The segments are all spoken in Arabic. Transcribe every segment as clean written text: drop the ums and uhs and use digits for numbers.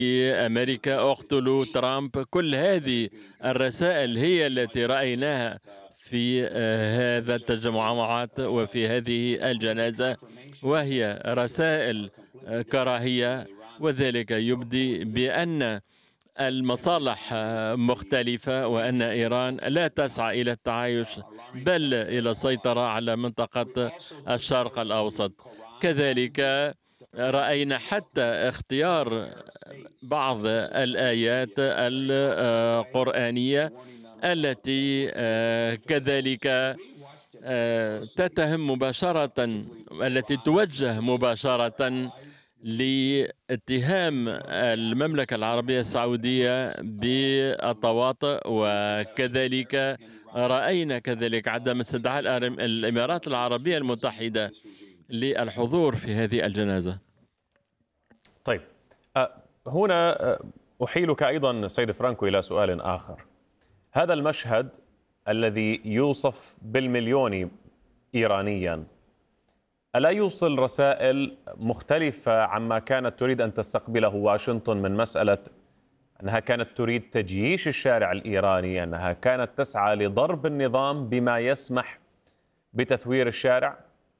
أمريكا اقتلوا ترامب. كل هذه الرسائل هي التي رأيناها في هذا التجمعات وفي هذه الجنازة، وهي رسائل كراهية، وذلك يبدي بأن المصالح مختلفة، وأن إيران لا تسعى إلى التعايش بل إلى السيطرة على منطقة الشرق الأوسط. كذلك رأينا حتى اختيار بعض الآيات القرآنية التي كذلك تتهم مباشرة، التي توجه مباشرة لاتهام المملكة العربية السعودية بالتواطؤ. وكذلك رأينا كذلك عدم استدعاء الإمارات العربية المتحدة للحضور في هذه الجنازة. طيب، هنا أحيلك أيضا سيد فرانكو إلى سؤال آخر. هذا المشهد الذي يوصف بالمليون إيرانيا، ألا يوصل رسائل مختلفة عما كانت تريد أن تستقبله واشنطن من مسألة أنها كانت تريد تجييش الشارع الإيراني، أنها كانت تسعى لضرب النظام بما يسمح بتثوير الشارع؟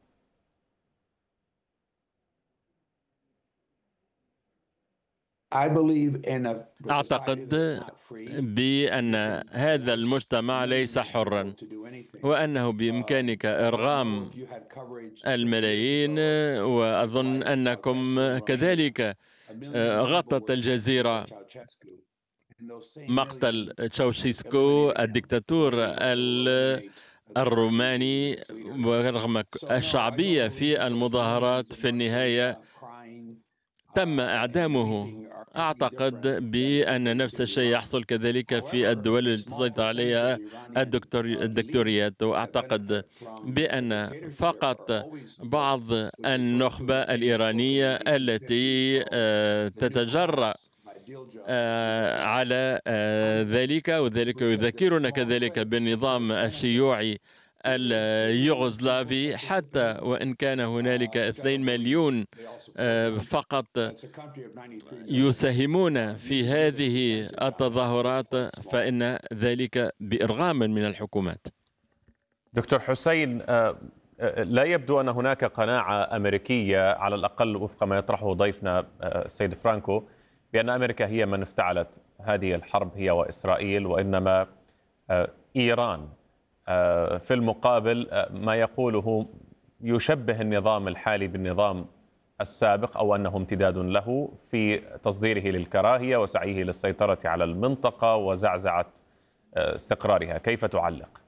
أعتقد بأن هذا المجتمع ليس حرا، وأنه بإمكانك إرغام الملايين. وأظن أنكم كذلك غطت الجزيرة مقتل تشاوشيسكو الدكتاتور الروماني، ورغم الشعبية في المظاهرات في النهاية تم إعدامه. أعتقد بأن نفس الشيء يحصل كذلك في الدول التي تسيطر عليها الدكتوريات. وأعتقد بأن فقط بعض النخبة الإيرانية التي تتجرأ على ذلك، وذلك يذكرنا كذلك بالنظام الشيوعي اليوغوسلافي، حتى وإن كان هنالك 2 مليون فقط يساهمون في هذه التظاهرات، فإن ذلك بإرغام من الحكومات. دكتور حسين، لا يبدو أن هناك قناعة أمريكية، على الأقل وفق ما يطرحه ضيفنا السيد فرانكو، بأن أمريكا هي من افتعلت هذه الحرب، هي وإسرائيل، وإنما إيران في المقابل ما يقوله يشبه النظام الحالي بالنظام السابق، أو أنه امتداد له في تصديره للكراهية وسعيه للسيطرة على المنطقة وزعزعة استقرارها. كيف تعلق؟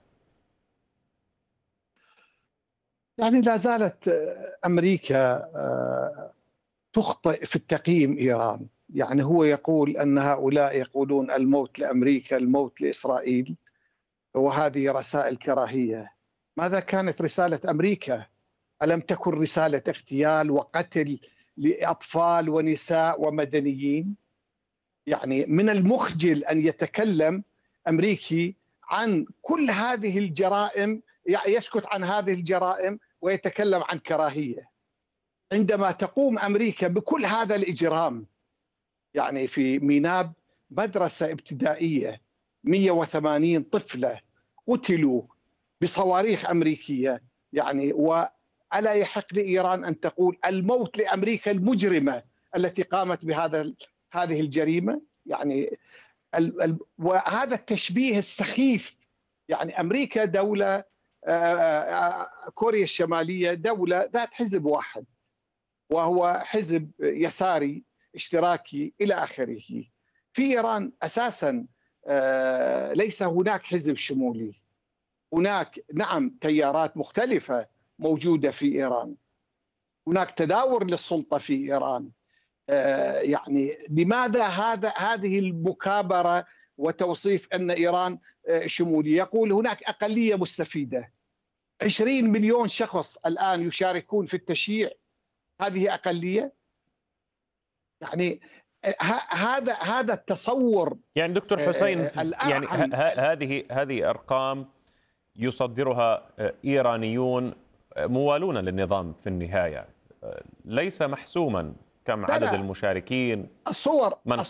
يعني لا زالت أمريكا تخطئ في التقييم إيران. يعني هو يقول أن هؤلاء يقولون الموت لأمريكا، الموت لإسرائيل، وهذه رسائل كراهية. ماذا كانت رسالة أمريكا؟ ألم تكن رسالة اغتيال وقتل لأطفال ونساء ومدنيين؟ يعني من المخجل أن يتكلم أمريكي عن كل هذه الجرائم، يعني يسكت عن هذه الجرائم ويتكلم عن كراهية، عندما تقوم أمريكا بكل هذا الإجرام. يعني في ميناب مدرسة ابتدائية 180 طفلة قتلوا بصواريخ أمريكية. يعني وألا يحق لإيران أن تقول الموت لأمريكا المجرمة التي قامت هذه الجريمة؟ يعني وهذا التشبيه السخيف. يعني أمريكا دولة، كوريا الشمالية دولة ذات حزب واحد، وهو حزب يساري اشتراكي إلى آخره. في إيران أساسا ليس هناك حزب شمولي. هناك نعم تيارات مختلفة موجودة في إيران، هناك تداور للسلطة في إيران. يعني لماذا هذه المكابرة وتوصيف أن إيران شمولية؟ يقول هناك أقلية مستفيدة، 20 مليون شخص الآن يشاركون في التشييع، هذه أقلية؟ يعني هذا التصور. يعني دكتور حسين، يعني هذه أرقام يصدرها إيرانيون موالون للنظام في النهاية، ليس محسوما كم عدد المشاركين، من